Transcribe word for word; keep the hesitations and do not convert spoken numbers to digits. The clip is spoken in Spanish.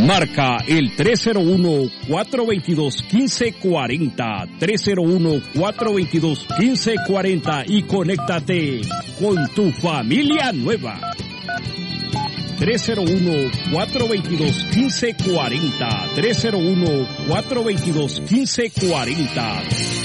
Marca el tres cero uno, cuatro dos dos, uno cinco cuatro cero, tres cero uno, cuatro dos dos, uno cinco cuatro cero y conéctate con tu familia nueva. tres cero uno, cuatro dos dos, uno cinco cuatro cero, tres cero uno, cuatro dos dos, uno cinco cuatro cero.